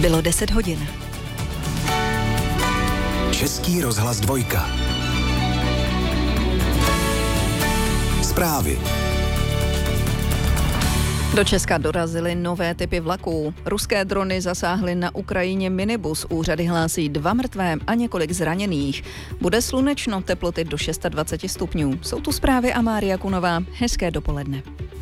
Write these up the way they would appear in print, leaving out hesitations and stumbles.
Bylo 10 hodin. Český rozhlas 2. Zprávy. Do Česka dorazily nové typy vlaků. Ruské drony zasáhly na Ukrajině minibus. Úřady hlásí 2 mrtvé a několik zraněných. Bude slunečno, teploty do 26 stupňů. Jsou tu zprávy a Mária Kunová. Hezké dopoledne.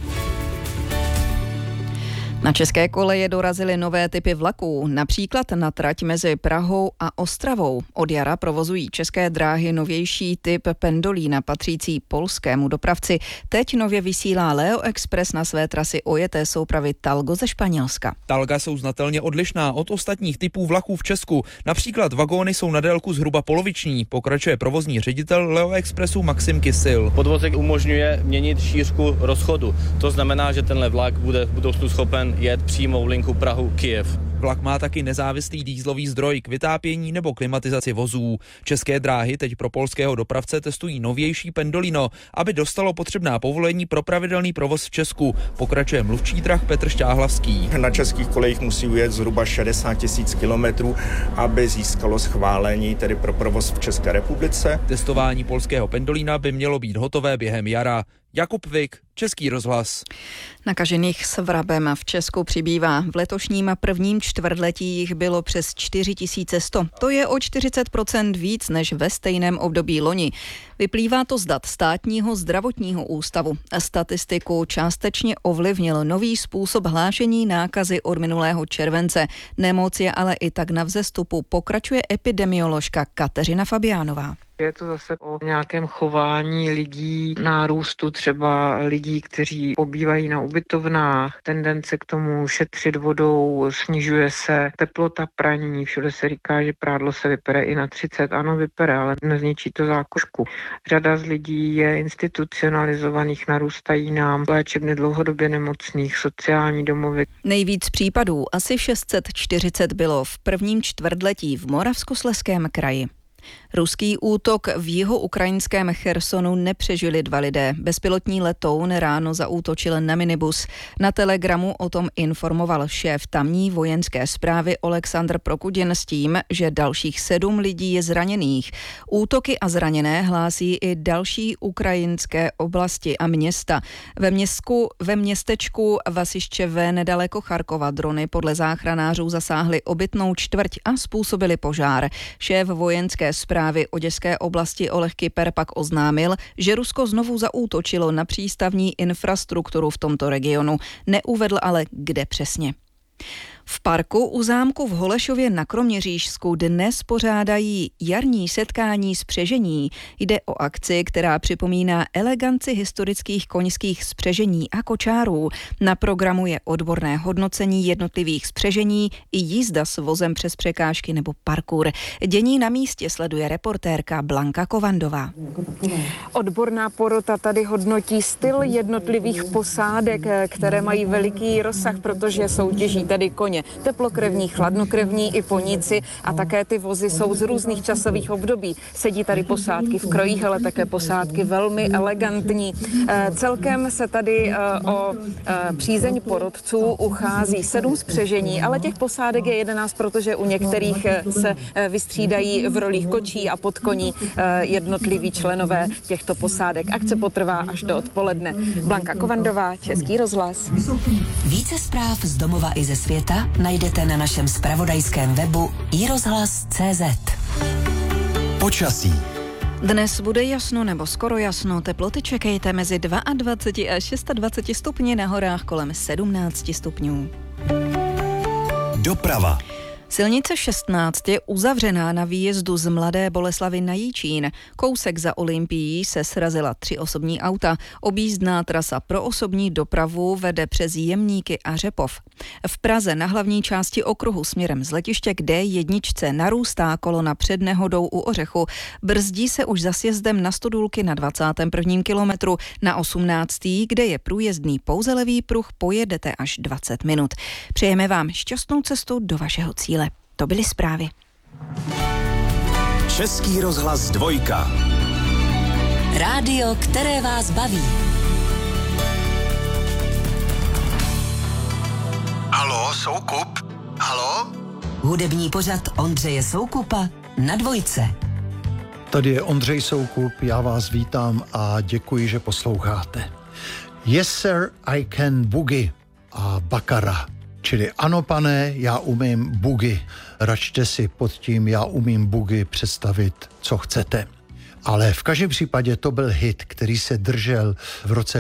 Na české koleje dorazily nové typy vlaků, například na trať mezi Prahou a Ostravou. Od jara provozují České dráhy novější typ pendolína patřící polskému dopravci. Teď nově vysílá Leo Express na své trasy ojeté soupravy Talgo ze Španělska. Talga jsou znatelně odlišná od ostatních typů vlaků v Česku. Například vagóny jsou na délku zhruba poloviční, pokračuje provozní ředitel Leo Expressu Maxim Kysil. Podvozek umožňuje měnit šířku rozchodu. To znamená, že tenhle vlak bude v budoucnu schopen jet přímou linku Prahu-Kyjev. Vlak má taky nezávislý dýzlový zdroj k vytápění nebo klimatizaci vozů. České dráhy teď pro polského dopravce testují novější pendolino, aby dostalo potřebná povolení pro pravidelný provoz v Česku. Pokračuje mluvčí drah Petr Šťáhlavský. Na českých kolejích musí ujet zhruba 60 000 kilometrů, aby získalo schválení tedy pro provoz v České republice. Testování polského pendolina by mělo být hotové během jara. Jakub Vik, Český rozhlas. Nakažených svrabem v Česku přibývá. V letošním prvním čtvrtletí jich bylo přes 4100. To je o 40% víc než ve stejném období loni. Vyplývá to z dat Státního zdravotního ústavu. Statistiku částečně ovlivnil nový způsob hlášení nákazy od minulého července. Nemoc je ale i tak na vzestupu, pokračuje epidemioložka Kateřina Fabiánová. Je to zase o nějakém chování lidí, nárůstu třeba lidí, kteří pobývají na ubytovnách, tendence k tomu šetřit vodou, snižuje se teplota praní, všude se říká, že prádlo se vypere i na 30, ano vypere, ale nezničí to zákošku. Řada z lidí je institucionalizovaných, narůstají nám léčebny dlouhodobě nemocných, sociální domovy. Nejvíc případů, asi 640 bylo v prvním čtvrtletí v Moravskoslezském kraji. Ruský útok v jihuukrajinském Chersonu nepřežili 2 lidé. Bezpilotní letoun ráno zaútočil na minibus. Na Telegramu o tom informoval šéf tamní vojenské správy Oleksandr Prokudin s tím, že dalších 7 lidí je zraněných. Útoky a zraněné hlásí i další ukrajinské oblasti a města. Ve městečku Vasiščeve nedaleko Charkova drony podle záchranářů zasáhly obytnou čtvrť a způsobili požár. Šéf vojenské správy Oděské oblasti Oleh Kyper pak oznámil, že Rusko znovu zaútočilo na přístavní infrastrukturu v tomto regionu. Neuvedl ale, kde přesně. V parku u zámku v Holešově na Kroměřížsku dnes pořádají jarní setkání spřežení. Jde o akci, která připomíná eleganci historických koňských spřežení a kočárů. Na programu je odborné hodnocení jednotlivých spřežení i jízda s vozem přes překážky nebo parkour. Dění na místě sleduje reportérka Blanka Kovandová. Odborná porota tady hodnotí styl jednotlivých posádek, které mají veliký rozsah, protože soutěží tady koně. Teplokrevní, chladnokrevní i poníci a také ty vozy jsou z různých časových období. Sedí tady posádky v krojích, ale také posádky velmi elegantní. Celkem se tady o přízeň porotců uchází 7 spřežení, ale těch posádek je 11, protože u některých se vystřídají v rolích kočí a podkoní jednotliví členové těchto posádek. Akce potrvá až do odpoledne. Blanka Kovandová, Český rozhlas. Více zpráv z domova i ze světa najdete na našem zpravodajském webu iRozhlas.cz. Počasí. Dnes bude jasno nebo skoro jasno, teploty čekejte mezi 22 a 26 stupni, na horách kolem 17 stupňů. Doprava. Silnice 16 je uzavřená na výjezdu z Mladé Boleslavi na Jičín. Kousek za Olympií se srazila 3 osobní auta. Objízdná trasa pro osobní dopravu vede přes Jemníky a Řepov. V Praze na hlavní části okruhu směrem z letiště k D1 narůstá kolona před nehodou u Ořechu. Brzdí se už za sjezdem na Stodůlky na 21. kilometru. Na 18. kde je průjezdný pouze levý pruh, pojedete až 20 minut. Přejeme vám šťastnou cestu do vašeho cíle. To byly zprávy. Český rozhlas 2. Rádio, které vás baví. Haló, Soukup? Haló? Hudební pořad Ondřeje Soukupa na Dvojce. Tady je Ondřej Soukup, já vás vítám a děkuji, že posloucháte. Yes sir, I can boogie a Baccara, čili ano pane, já umím boogie. Račte si pod tím já umím boogie představit, co chcete. Ale v každém případě to byl hit, který se držel v roce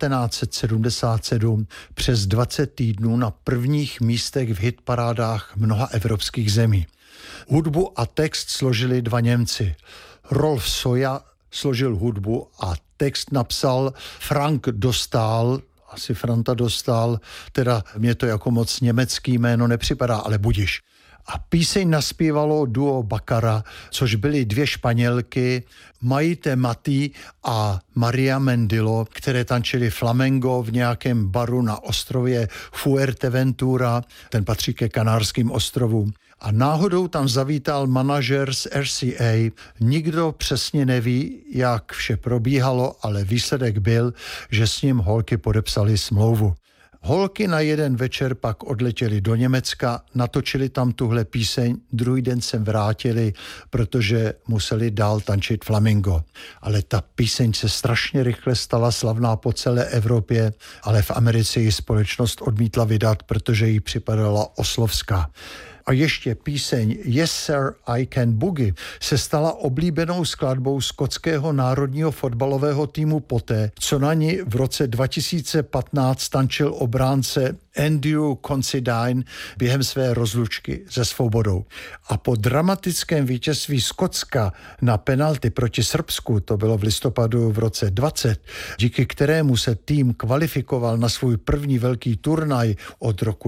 1977 přes 20 týdnů na prvních místech v hitparádách mnoha evropských zemí. Hudbu a text složili dva Němci. Rolf Soja složil hudbu a text napsal Frank Dostal, asi Franta Dostal, teda mě to jako moc německý jméno nepřipadá, ale budiš. A píseň naspívalo duo Baccara, což byly dvě Španělky, Maite Mati a Maria Mendilo, které tančily flamengo v nějakém baru na ostrově Fuerteventura, ten patří ke Kanárským ostrovům. A náhodou tam zavítal manažer z RCA. Nikdo přesně neví, jak vše probíhalo, ale výsledek byl, že s ním holky podepsali smlouvu. Holky na jeden večer pak odletěli do Německa, natočili tam tuhle píseň, druhý den se vrátili, protože museli dál tančit flamingo. Ale ta píseň se strašně rychle stala slavná po celé Evropě, ale v Americe ji společnost odmítla vydat, protože jí připadala oslovská. A ještě píseň Yes Sir, I Can Boogie se stala oblíbenou skladbou skotského národního fotbalového týmu poté, co na ní v roce 2015 tančil obránce Andrew Considine během své rozlučky se Svobodou. A po dramatickém vítězství Skotska na penalty proti Srbsku, to bylo v listopadu v roce 20, díky kterému se tým kvalifikoval na svůj první velký turnaj od roku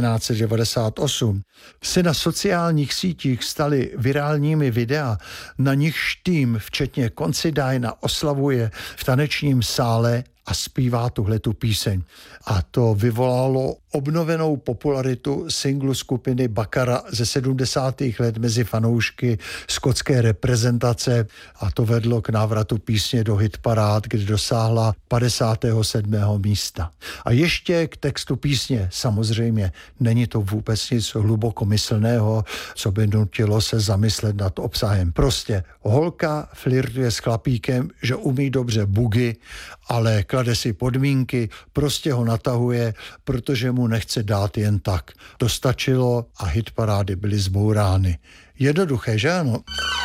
1998, se na sociálních sítích staly virálními videa, na nichž tým, včetně Considina, oslavuje v tanečním sále a zpívá tuhletu píseň. A to vyvolalo obnovenou popularitu singlu skupiny Baccara ze 70. let mezi fanoušky skotské reprezentace a to vedlo k návratu písně do hitparád, kde dosáhla 57. místa. A ještě k textu písně. Samozřejmě není to vůbec nic hlubokomyslného, co by nutilo se zamyslet nad obsahem. Prostě holka flirtuje s chlapíkem, že umí dobře boogie, ale klade si podmínky, prostě ho natahuje, protože mu nechce dát jen tak. To stačilo a hitparády byly zbourány. Jednoduché, že ano?